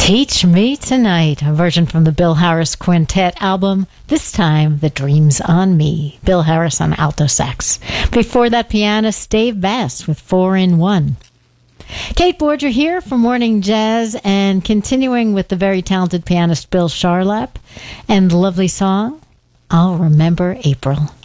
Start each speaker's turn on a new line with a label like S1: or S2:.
S1: Teach Me Tonight, a version from the Bill Harris Quintet album, this time The Dreams on Me. Bill Harris on alto sax. Before that, pianist Dave Bass with 4-in-1. Kate Borger here for Morning Jazz, and continuing with the very talented pianist Bill Charlap and the lovely song, I'll Remember April.